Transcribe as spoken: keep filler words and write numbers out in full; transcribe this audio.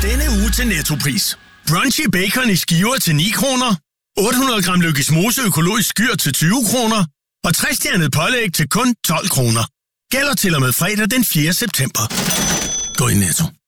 Denne uge til Nettopris. Brunchy bacon i skiver til ni kroner. otte hundrede gram Lykkes Mose økologisk skyr til tyve kroner. Og tre-stjernet pålæg til kun tolv kroner. Gælder til og med fredag den fjerde september. Gå i Netto.